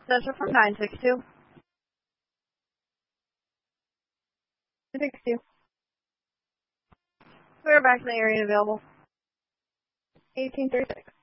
Central from 962. 962. We're back in the area available. 1836.